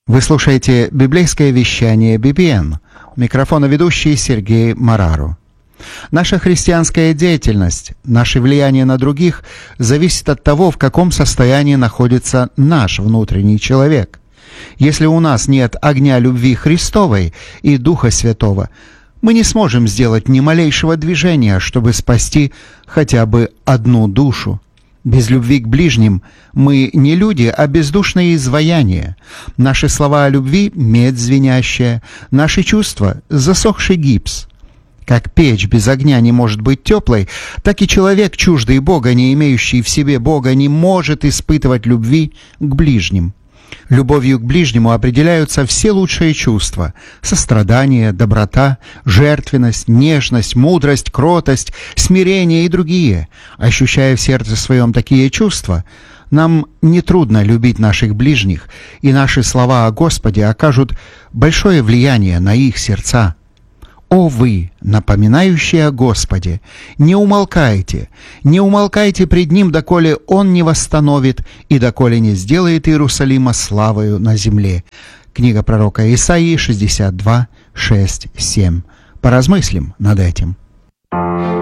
Вы слушаете библейское вещание BBN. У микрофона ведущий Сергей Марару. Наша христианская деятельность, наше влияние на других зависит от того, в каком состоянии находится наш внутренний человек. Если у нас нет огня любви Христовой и Духа Святого, мы не сможем сделать ни малейшего движения, чтобы спасти хотя бы одну душу. Без любви к ближним мы не люди, а бездушные изваяния. Наши слова о любви — медь звенящая, наши чувства — засохший гипс. Как печь без огня не может быть теплой, так и человек, чуждый Бога, не имеющий в себе Бога, не может испытывать любви к ближним. Любовью к ближнему определяются все лучшие чувства: сострадание, доброта, жертвенность, нежность, мудрость, кротость, смирение и другие. Ощущая в сердце своем такие чувства, нам нетрудно любить наших ближних, и наши слова о Господе окажут большое влияние на их сердца. «О вы, напоминающие о Господе, не умолкайте пред Ним, доколе Он не восстановит и доколе не сделает Иерусалима славою на земле». Книга пророка Исаии 62, 6, 7. Поразмыслим над этим.